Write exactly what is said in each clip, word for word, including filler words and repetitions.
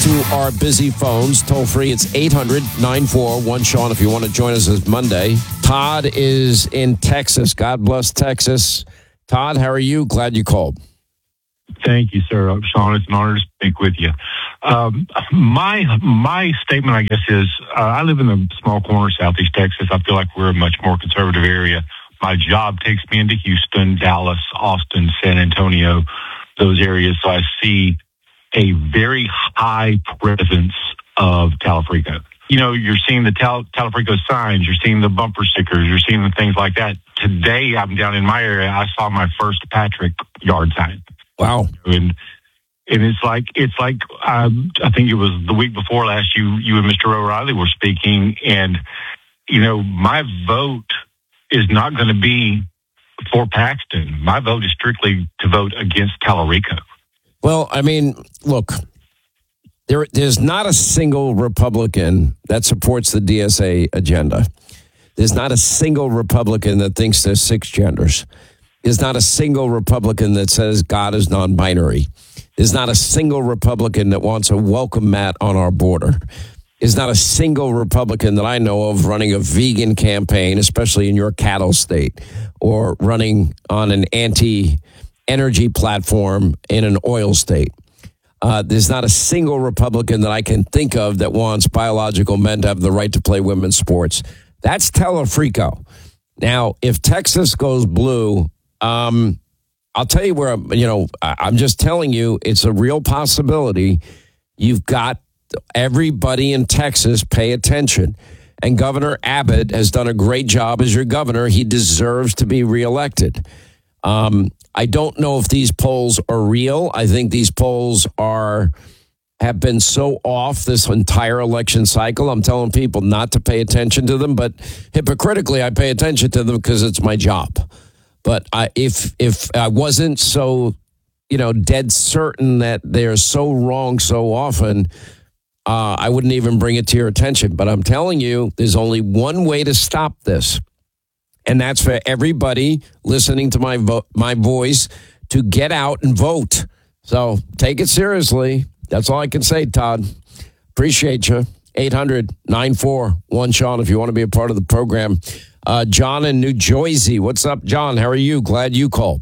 to our busy phones. Toll free, it's eight hundred nine four one Sean if you want to join us this Monday. Todd is in Texas. God bless Texas. Todd, how are you? Glad you called. Thank you, sir. Sean, it's an honor to speak with you. Um, my my statement, I guess, is uh, I live in a small corner of Southeast Texas. I feel like we're a much more conservative area. My job takes me into Houston, Dallas, Austin, San Antonio, those areas. So I see a very high presence of Talafrico. You know, you're seeing the Tal- Talafrico signs, you're seeing the bumper stickers, you're seeing the things like that. Today, I'm down in my area. I saw my first Patrick yard sign. Wow. And and it's like, it's like um, I think it was the week before last, you, you and Mister O'Reilly were speaking. And, you know, my vote is not going to be for Paxton. My vote is strictly to vote against Talarico. Well, I mean, look, there, there's not a single Republican that supports the D S A agenda. There's not a single Republican that thinks there's six genders. There's not a single Republican that says God is non-binary. There's not a single Republican that wants a welcome mat on our border. There's not a single Republican that I know of running a vegan campaign, especially in your cattle state, or running on an anti-energy platform in an oil state. Uh, there's not a single Republican that I can think of that wants biological men to have the right to play women's sports. That's Talafrico. Now, if Texas goes blue, um, I'll tell you where, you know, I'm just telling you, it's a real possibility. You've got everybody in Texas pay attention. And Governor Abbott has done a great job as your governor. He deserves to be reelected. Um, I don't know if these polls are real. I think these polls are have been so off this entire election cycle. I'm telling people not to pay attention to them, but hypocritically, I pay attention to them because it's my job. But I, if if I wasn't so, you know, dead certain that they're so wrong so often, uh, I wouldn't even bring it to your attention. But I'm telling you, there's only one way to stop this. And that's for everybody listening to my vo- my voice to get out and vote. So take it seriously. That's all I can say, Todd. Appreciate you. eight hundred nine four one Sean if you want to be a part of the program. Uh, John in New Jersey. What's up, John? How are you? Glad you called.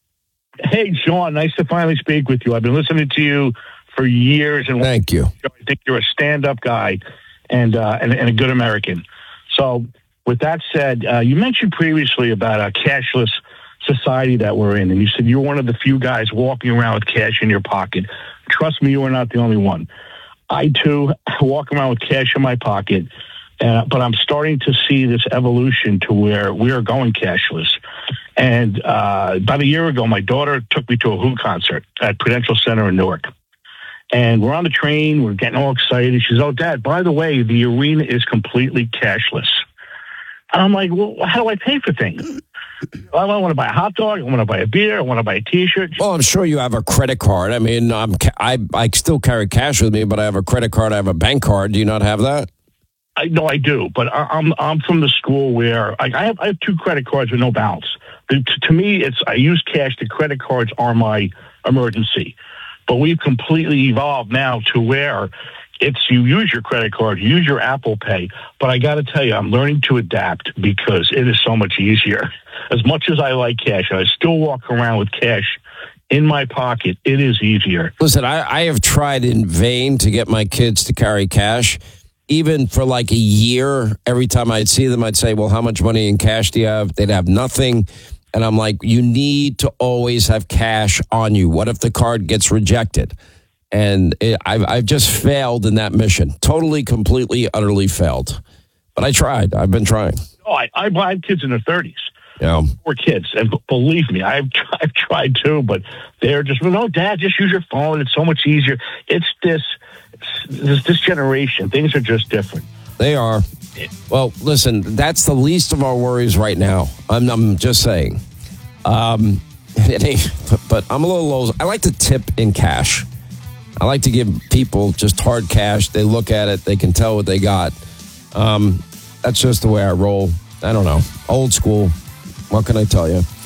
Hey, Sean. Nice to finally speak with you. I've been listening to you for years. And thank you. I think you're a stand-up guy and, uh, and, and a good American. So with that said, uh, you mentioned previously about a cashless society that we're in, and you said you're one of the few guys walking around with cash in your pocket. Trust me, you are not the only one. I, too, walk around with cash in my pocket, uh, but I'm starting to see this evolution to where we are going cashless. And uh, about a year ago, my daughter took me to a Who concert at Prudential Center in Newark. And we're on the train, we're getting all excited. She says, "Oh, Dad, by the way, the arena is completely cashless." And I'm like, well, how do I pay for things? I want to buy a hot dog. I want to buy a beer. I want to buy a T-shirt. Well, I'm sure you have a credit card. I mean, I'm, I I still carry cash with me, but I have a credit card. I have a bank card. Do you not have that? I No, I do. But I, I'm I'm from the school where I, I have I have two credit cards with no balance. To, to me, it's I use cash. The credit cards are my emergency. But we've completely evolved now to where it's you use your credit card, you use your Apple Pay. But I got to tell you, I'm learning to adapt because it is so much easier. As much as I like cash, I still walk around with cash in my pocket. It is easier. Listen, I, I have tried in vain to get my kids to carry cash. Even for like a year, every time I'd see them, I'd say, well, how much money in cash do you have? They'd have nothing. And I'm like, you need to always have cash on you. What if the card gets rejected? And it, I've, I've just failed in that mission. Totally, completely, utterly failed. But I tried. I've been trying. Oh, I, I, I have kids in their thirties. Yeah. Four kids. And believe me, I've, I've tried too, but they're just, no, Dad, just use your phone. It's so much easier. It's this, this, this generation. Things are just different. They are. Well, listen, that's the least of our worries right now. I'm, I'm just saying. Um, but I'm a little low. I like to tip in cash. I like to give people just hard cash. They look at it. They can tell what they got. Um, that's just the way I roll. I don't know. Old school. What can I tell you?